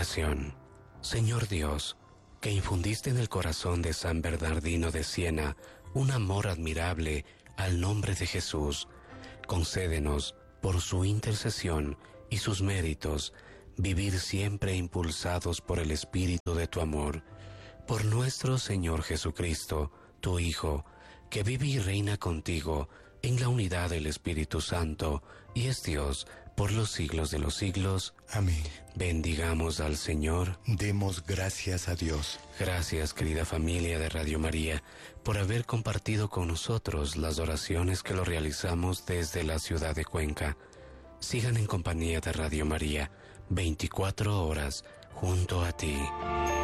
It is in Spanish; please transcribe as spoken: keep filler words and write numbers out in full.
Oración. Señor Dios, que infundiste en el corazón de San Bernardino de Siena un amor admirable al nombre de Jesús, concédenos, por su intercesión y sus méritos, vivir siempre impulsados por el espíritu de tu amor. Por nuestro Señor Jesucristo, tu Hijo, que vive y reina contigo en la unidad del Espíritu Santo y es Dios por los siglos de los siglos. Amén. Bendigamos al Señor. Demos gracias a Dios. Gracias, querida familia de Radio María, por haber compartido con nosotros las oraciones que lo realizamos desde la ciudad de Cuenca. Sigan en compañía de Radio María, veinticuatro horas junto a ti.